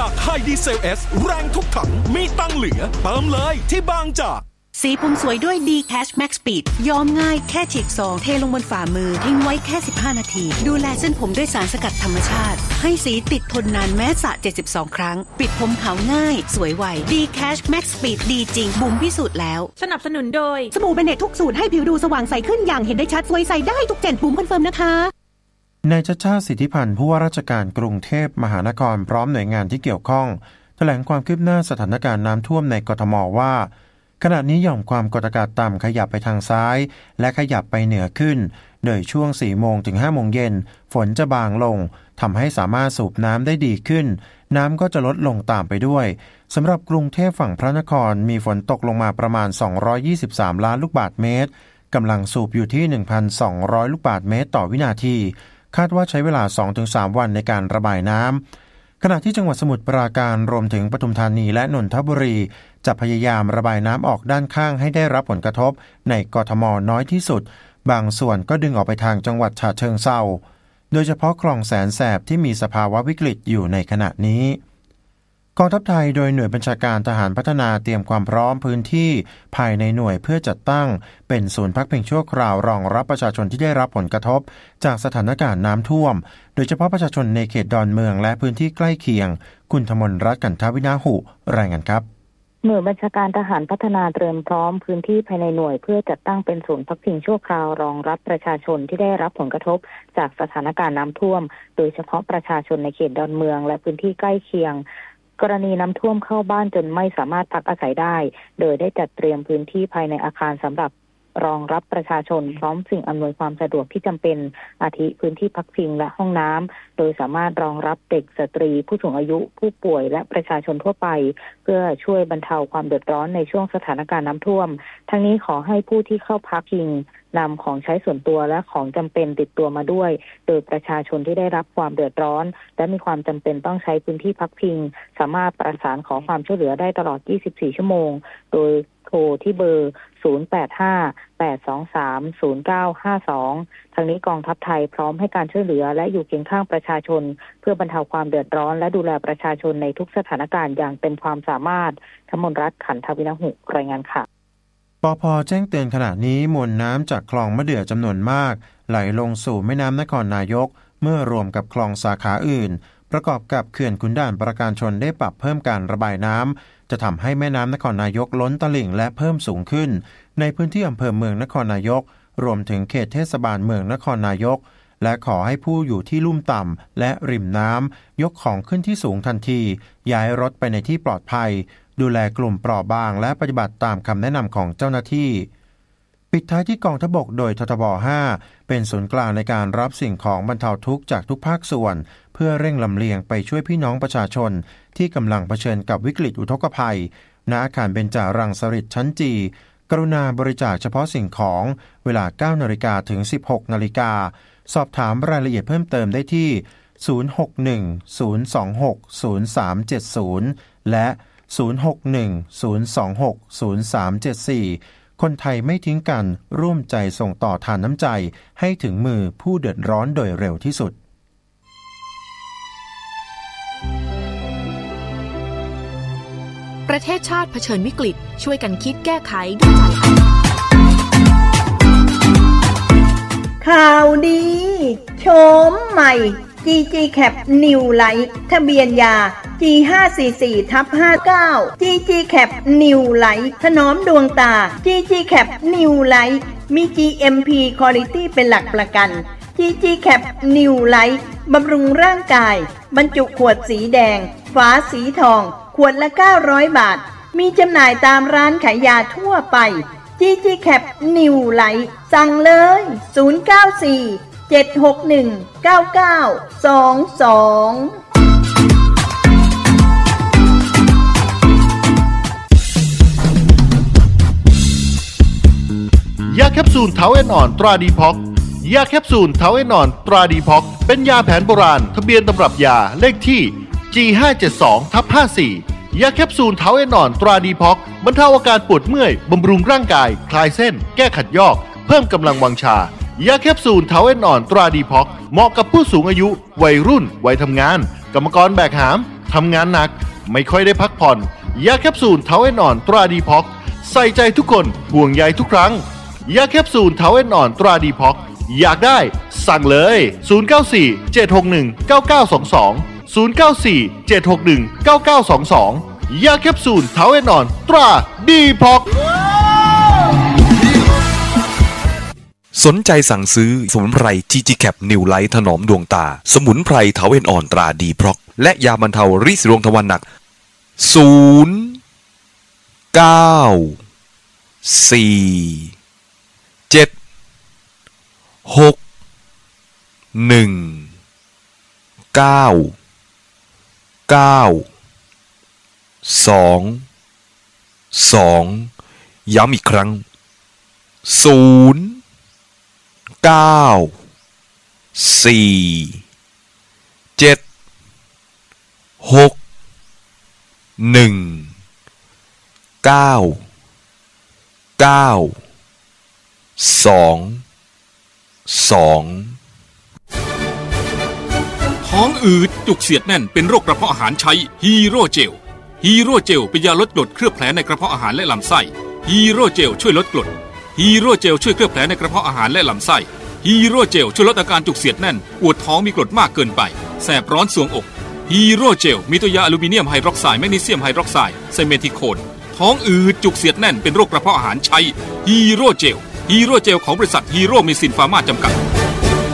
จากไฮดีเซล S แรงทุกถังมีตังเหลือเติมเลยที่บางจากสีผมสวยด้วย D Cash Max Speed ย้อมง่ายแค่ฉีกซองเทลงบนฝ่ามือทิ้งไว้แค่15นาทีดูแลเส้นผมด้วยสารสกัดธรรมชาติให้สีติดทนนานแม้สระ72ครั้งปิดผมขาวง่ายสวยไว D Cash Max Speed ดีจริงบุ๋มพิสูจน์แล้วสนับสนุนโดยสบู่เบเนตทุกสูตรให้ผิวดูสว่างใสขึ้นอย่างเห็นได้ชัดสวยใสได้ทุกเจนบุ๋มคอนเฟิร์มนะคะนายชัชชาติสิทธิพันธ์ผู้ว่าราชการกรุงเทพมหานครพร้อมหน่วยงานที่เกี่ยวข้องแถลงความคืบหน้าสถานการณ์น้ำท่วมในกทมว่าขณะนี้หย่อมความกดอากาศต่ำขยับไปทางซ้ายและขยับไปเหนือขึ้นโดยช่วง 4 โมงถึง 5 โมงเย็นฝนจะบางลงทำให้สามารถสูบน้ำได้ดีขึ้นน้ำก็จะลดลงตามไปด้วยสำหรับกรุงเทพฝั่งพระนครมีฝนตกลงมาประมาณ223ล้านลูกบาศก์เมตรกำลังสูบอยู่ที่ 1,200 ลูกบาศก์เมตรต่อวินาทีคาดว่าใช้เวลา 2-3 วันในการระบายน้ำขณะที่จังหวัดสมุทรปราการรวมถึงปทุมธานีและนนทบุรีจะพยายามระบายน้ำออกด้านข้างให้ได้รับผลกระทบในกทมน้อยที่สุดบางส่วนก็ดึงออกไปทางจังหวัดฉะเชิงเทราโดยเฉพาะคลองแสนแสบที่มีสภาวะวิกฤตอยู่ในขณะนี้กองทัพไทยโดยหน่วยบัญชาการทหารพัฒนาเตรียมความพร้อมพื้นที่ภายในหน่วยเพื่อจัดตั้งเป็นศูนย์พักพิงชั่วคราวรองรับประชาชนที่ได้รับผลกระทบจากสถานการณ์น้ำท่วมโดยเฉพาะประชาชนในเขตดอนเมืองและพื้นที่ใกล้เคียงคุณธมลรัตน์กันทวินาหุรายงานครับหน่วยบัญชาการทหารพัฒนาเตรียมพร้อมพื้นที่ภายในหน่วยเพื่อจัดตั้งเป็นศูนย์พักพิงชั่วคราวรองรับประชาชนที่ได้รับผลกระทบจากสถานการณ์น้ำท่วมโดยเฉพาะประชาชนในเขตดอนเมืองและพื้นที่ใกล้เคียงกรณีน้ำท่วมเข้าบ้านจนไม่สามารถพักอาศัยได้โดยได้จัดเตรียมพื้นที่ภายในอาคารสำหรับรองรับประชาชนพร้อมสิ่งอำนวยความสะดวกที่จำเป็นอาทิพื้นที่พักพิงและห้องน้ำโดยสามารถรองรับเด็กสตรีผู้สูงอายุผู้ป่วยและประชาชนทั่วไปเพื่อช่วยบรรเทาความเดือดร้อนในช่วงสถานการณ์น้ำท่วมทั้งนี้ขอให้ผู้ที่เข้าพักพิงนำของใช้ส่วนตัวและของจำเป็นติดตัวมาด้วยโดยประชาชนที่ได้รับความเดือดร้อนและมีความจำเป็นต้องใช้พื้นที่พักพิงสามารถประสานขอความช่วยเหลือได้ตลอด24ชั่วโมงโดยโทรที่เบอร์0858230952ทางนี้กองทัพไทยพร้อมให้การช่วยเหลือและอยู่เคียงข้างประชาชนเพื่อบรรเทาความเดือดร้อนและดูแลประชาชนในทุกสถานการณ์อย่างเต็มความสามารถธมลรัตน์ขันทวินาหุรายงานค่ะปภ.แจ้งเตือนขณะนี้มวลน้ำจากคลองมะเดื่อจำนวนมากไหลลงสู่แม่น้ำนครนายกเมื่อรวมกับคลองสาขาอื่นประกอบกับเขื่อนขุนด่านประการชนได้ปรับเพิ่มการระบายน้ำจะทำให้แม่น้ำนครนายกล้นตลิ่งและเพิ่มสูงขึ้นในพื้นที่อำเภอเมืองนครนายกรวมถึงเขตเทศบาลเมืองนครนายกและขอให้ผู้อยู่ที่ลุ่มต่ำและริมน้ำยกของขึ้นที่สูงทันทีย้ายรถไปในที่ปลอดภัยดูแลกลุ่มเปราะบางและปฏิบัติตามคำแนะนำของเจ้าหน้าที่ปิดท้ายที่กองทัพบกโดยททบ5เป็นศูนย์กลางในการรับสิ่งของบรรเทาทุกข์จากทุกภาคส่วนเพื่อเร่งลำเลียงไปช่วยพี่น้องประชาชนที่กำลังเผชิญกับวิกฤตอุทกภัยณอาคารเบญจารังสฤษฎ์ชั้นจีกรุณาบริจาคเฉพาะสิ่งของเวลา 9:00 นถึง 16:00 นสอบถามรายละเอียดเพิ่มเติมได้ที่061-026-0370และ061-026-0374คนไทยไม่ทิ้งกันร่วมใจส่งต่อทานน้ำใจให้ถึงมือผู้เดือดร้อนโดยเร็วที่สุดประเทศชาติเผชิญวิกฤตช่วยกันคิดแก้ไขด้วยใจข่าวดีโฉมใหม่ GG Cap New Light ทะเบียนยา G544/59 GG Cap New Light ถนอมดวงตา GG Cap New Light มี GMP Quality เป็นหลักประกัน GG Cap New Light บำรุงร่างกายบรรจุขวดสีแดงฝาสีทองขวดละ900 บาทมีจำหน่ายตามร้านขายยาทั่วไป GG Cap New Light สั่งเลย094-761-9922 ยาแคปซูลเทาเอนอ่อนตราดีพ็อกยาแคปซูลเทาเอนอ่อนตราดีพ็อกเป็นยาแผนโบราณทะเบียนตำรับยาเลขที่ G572/54 ยาแคปซูลเทาเอนอ่อนตราดีพ็อกบรรเทาอาการปวดเมื่อยบำรุงร่างกายคลายเส้นแก้ขัดยอกเพิ่มกำลังวังชายาแคปซูลเทาเอนอ่อนตราดีพ็อกเหมาะกับผู้สูงอายุวัยรุ่นวัยทำงานกรรมกรแบกหามทำงานหนักไม่ค่อยได้พักผ่อนยาแคปซูลเทาเอนอ่อนตราดีพ็อกใส่ใจทุกคนห่วงใยทุกครั้งยาแคปซูลเทาเอนอ่อนตราดีพ็อกอยากได้สั่งเลย094-761-9922 094-761-9922ยาแคปซูลเทาเอนอ่อนตราดีพ็อกสนใจสั่งซื้อสมุนไพร GG Cap New Light ถนอมดวงตาสมุนไพรเทาเอนอ่อนตราดีพ็อกและยาบรรเทาริดรวงทวารหนักย้ำอีกครั้งท้องอืดจุกเสียดแน่นเป็นโรคกระเพาะอาหารใช้ฮีโร่เจลฮีโร่เจลเป็นยาลดกรดเคลือบแผลในกระเพาะอาหารและลำไส้ฮีโร่เจลช่วยลดกรดฮีโร่เจลช่วยเคลือบแผลในกระเพาะอาหารและลำไส้ฮีโร่เจลช่วยลดอาการจุกเสียดแน่นปวดท้องมีกรดมากเกินไปแสบร้อนสวงอกฮีโร่เจลมีตัวยาอลูมิเนียมไฮดรอกไซด์แมกนีเซียมไฮดรอกไซด์ไซเมทิโคนท้องอืดจุกเสียดแน่นเป็นโรคกระเพาะอาหารใช้ฮีโร่เจลฮีโร่เจลของบริษัทฮีโร่เมซินฟาร์มาจำกัด